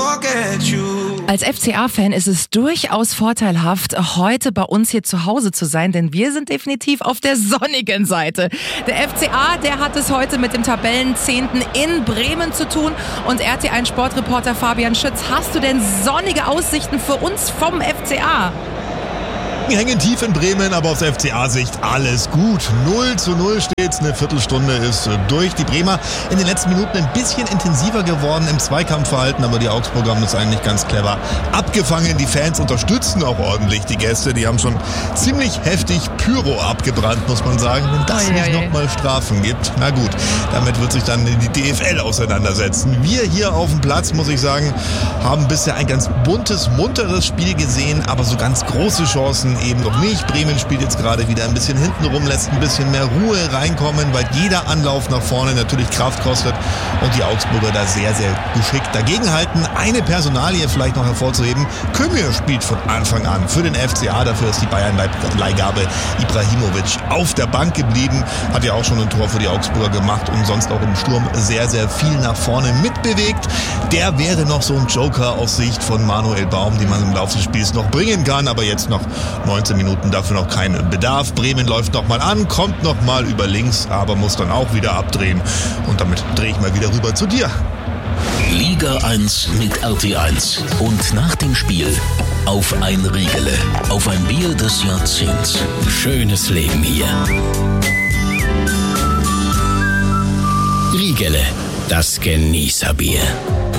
forget you. Als FCA-Fan ist es durchaus vorteilhaft, heute bei uns hier zu Hause zu sein, denn wir sind definitiv auf der sonnigen Seite. Der FCA, der hat es heute mit dem Tabellenzehnten in Bremen zu tun und RT1-Sportreporter Fabian Schütz, hast du denn sonnige Aussichten für uns vom FCA? Hängen tief in Bremen, aber aus FCA-Sicht alles gut. 0:0 steht's, eine Viertelstunde ist durch. Die Bremer in den letzten Minuten ein bisschen intensiver geworden im Zweikampfverhalten, aber die Augsburger haben das eigentlich ganz clever abgefangen. Die Fans unterstützen auch ordentlich die Gäste. Die haben schon ziemlich heftig Pyro abgebrannt, muss man sagen. Wenn das nicht nochmal Strafen gibt, na gut, damit wird sich dann die DFL auseinandersetzen. Wir hier auf dem Platz, muss ich sagen, haben bisher ein ganz buntes, munteres Spiel gesehen, aber so ganz große Chancen eben noch nicht. Bremen spielt jetzt gerade wieder ein bisschen hinten rum, lässt ein bisschen mehr Ruhe reinkommen, weil jeder Anlauf nach vorne natürlich Kraft kostet und die Augsburger da sehr, sehr geschickt dagegenhalten. Eine Personalie vielleicht noch hervorzuheben. Kömür spielt von Anfang an für den FCA. Dafür ist die Bayern-Leihgabe Ibrahimovic auf der Bank geblieben. Hat ja auch schon ein Tor für die Augsburger gemacht und sonst auch im Sturm sehr, sehr viel nach vorne mitbewegt. Der wäre noch so ein Joker aus Sicht von Manuel Baum, den man im Laufe des Spiels noch bringen kann, aber jetzt noch 19 Minuten, dafür noch kein Bedarf. Bremen läuft nochmal an, kommt nochmal über links, aber muss dann auch wieder abdrehen. Und damit drehe ich mal wieder rüber zu dir. Liga 1 mit RT1. Und nach dem Spiel auf ein Riegele. Auf ein Bier des Jahrzehnts. Schönes Leben hier. Riegele, das Genießerbier.